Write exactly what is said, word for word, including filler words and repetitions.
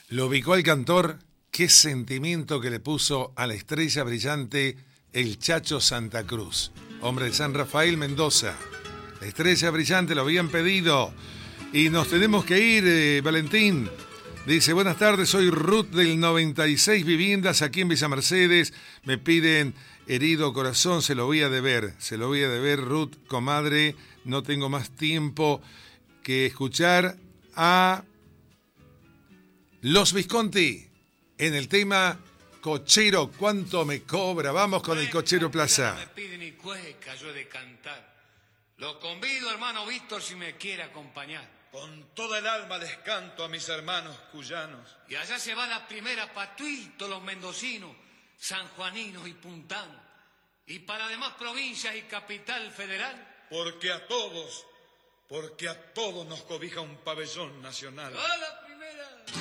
Lo ubicó el cantor, qué sentimiento que le puso a la estrella brillante el Chacho Santa Cruz, hombre de San Rafael, Mendoza. La estrella brillante lo habían pedido y nos tenemos que ir, eh, Valentín. Dice, buenas tardes, soy Ruth del noventa y seis Viviendas aquí en Villa Mercedes. Me piden Herido Corazón, se lo voy a deber. Se lo voy a deber, Ruth, comadre. No tengo más tiempo que escuchar a Los Visconti en el tema Cochero, ¿cuánto me cobra? Vamos con el Cochero Plaza. Me pide ni cueca yo de cantar. Lo convido, hermano Víctor, si me quiere acompañar. Con toda el alma les canto a mis hermanos cuyanos. Y allá se va la primera patuito, los mendocinos, sanjuaninos y puntanos. Y para demás provincias y capital federal. Porque a todos, porque a todos nos cobija un pabellón nacional. ¡Hola!